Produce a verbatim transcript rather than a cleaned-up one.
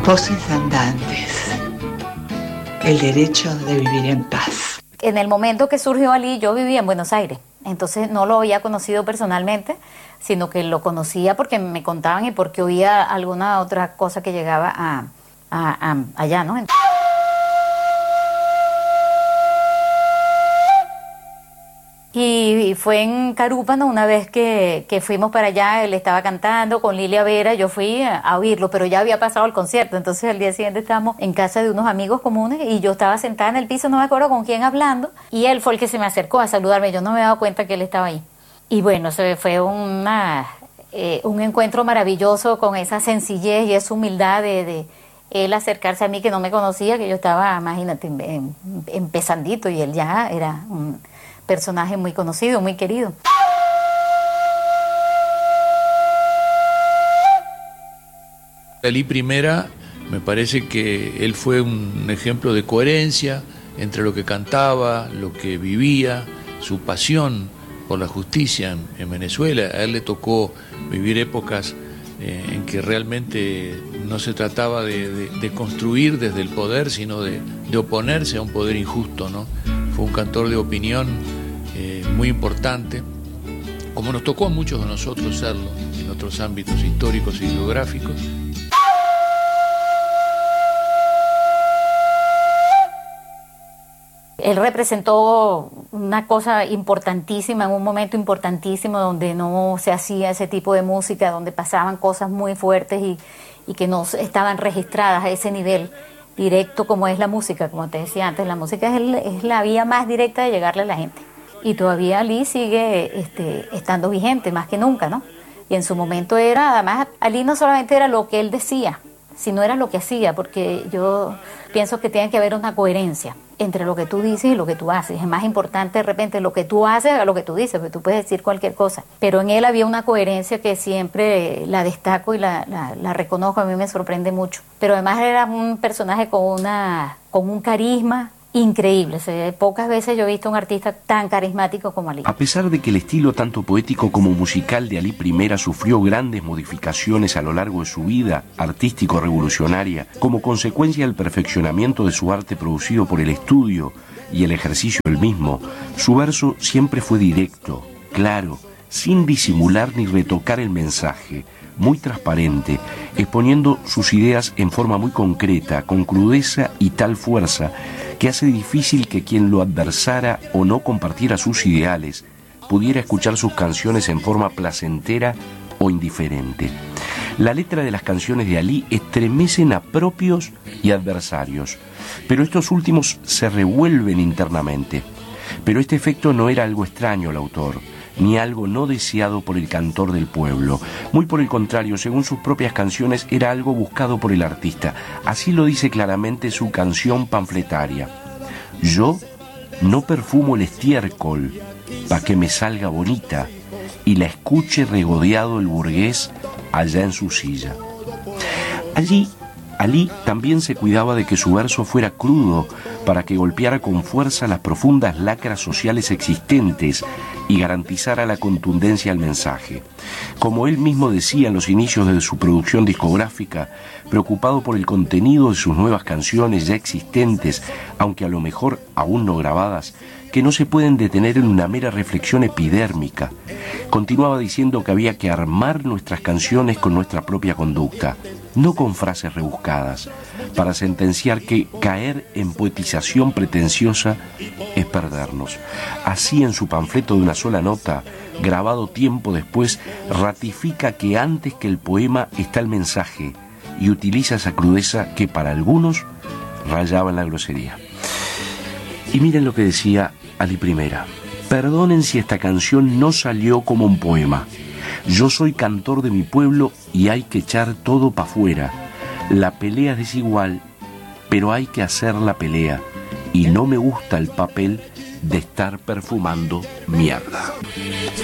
Voces andantes. El derecho de vivir en paz. En el momento que surgió Ali, yo vivía en Buenos Aires. Entonces no lo había conocido personalmente, sino que lo conocía porque me contaban y porque oía alguna otra cosa que llegaba a, a, a allá, ¿no? Y fue en Carúpano una vez que, que fuimos para allá, él estaba cantando con Lilia Vera, yo fui a oírlo, pero ya había pasado el concierto, entonces al día siguiente estábamos en casa de unos amigos comunes y yo estaba sentada en el piso, no me acuerdo con quién hablando, y él fue el que se me acercó a saludarme, yo no me había dado cuenta que él estaba ahí. Y bueno, se fue una, eh, un encuentro maravilloso con esa sencillez y esa humildad de, de él acercarse a mí que no me conocía, que yo estaba, imagínate, em, empezandito y él ya era un personaje muy conocido, muy querido. Dalí Primera, me parece que él fue un ejemplo de coherencia entre lo que cantaba, lo que vivía, su pasión por la justicia en, en Venezuela. A él le tocó vivir épocas eh, en que realmente no se trataba de, de, de construir desde el poder, sino de, de oponerse a un poder injusto, ¿no? Fue un cantor de opinión Eh, muy importante, como nos tocó a muchos de nosotros serlo en otros ámbitos históricos y geográficos. Él representó una cosa importantísima, en un momento importantísimo donde no se hacía ese tipo de música, donde pasaban cosas muy fuertes y, y que no estaban registradas a ese nivel directo como es la música, como te decía antes, la música es, el, es la vía más directa de llegarle a la gente. Y todavía Ali sigue este, estando vigente más que nunca, ¿no? Y en su momento era, además, Ali no solamente era lo que él decía, sino era lo que hacía, porque yo pienso que tiene que haber una coherencia entre lo que tú dices y lo que tú haces. Es más importante de repente lo que tú haces a lo que tú dices, porque tú puedes decir cualquier cosa. Pero en él había una coherencia que siempre la destaco y la, la, la reconozco, a mí me sorprende mucho. Pero además era un personaje con, una, con un carisma increíble. Pocas veces yo he visto un artista tan carismático como Ali. A pesar de que el estilo tanto poético como musical de Ali Primera sufrió grandes modificaciones a lo largo de su vida artístico-revolucionaria, como consecuencia del perfeccionamiento de su arte producido por el estudio y el ejercicio del mismo, su verso siempre fue directo, claro, sin disimular ni retocar el mensaje, muy transparente, exponiendo sus ideas en forma muy concreta, con crudeza y tal fuerza que hace difícil que quien lo adversara o no compartiera sus ideales pudiera escuchar sus canciones en forma placentera o indiferente. La letra de las canciones de Ali estremecen a propios y adversarios, pero estos últimos se revuelven internamente. Pero este efecto no era algo extraño al autor, ni algo no deseado por el cantor del pueblo. Muy por el contrario, según sus propias canciones, era algo buscado por el artista. Así lo dice claramente su canción panfletaria. Yo no perfumo el estiércol pa' que me salga bonita y la escuche regodeado el burgués allá en su silla. Allí, Ali también se cuidaba de que su verso fuera crudo para que golpeara con fuerza las profundas lacras sociales existentes y garantizara la contundencia al mensaje. Como él mismo decía en los inicios de su producción discográfica, preocupado por el contenido de sus nuevas canciones ya existentes, aunque a lo mejor aún no grabadas, que no se pueden detener en una mera reflexión epidérmica. Continuaba diciendo que había que armar nuestras canciones con nuestra propia conducta, no con frases rebuscadas, para sentenciar que caer en poetización pretenciosa es perdernos. Así, en su panfleto de una sola nota, grabado tiempo después, ratifica que antes que el poema está el mensaje y utiliza esa crudeza que para algunos rayaba en la grosería. Y miren lo que decía Ali Primera. Perdonen si esta canción no salió como un poema. Yo soy cantor de mi pueblo y hay que echar todo pa' fuera. La pelea es desigual, pero hay que hacer la pelea. Y no me gusta el papel de estar perfumando mierda.